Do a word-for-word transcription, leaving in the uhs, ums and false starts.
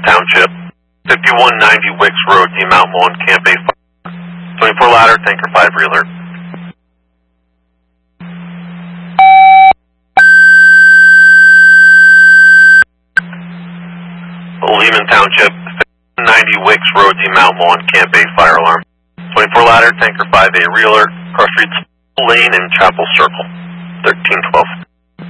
Township, fifty-one ninety Wicks Road, D Mountain one, Camp A, twenty-four ladder, tanker five reeler. Lehman Township, fifty-one ninety Wicks Road, D Mountain one, Camp A, fire alarm. twenty-four ladder, tanker five A reeler, cross streets Lane and Chapel Circle, thirteen twelve.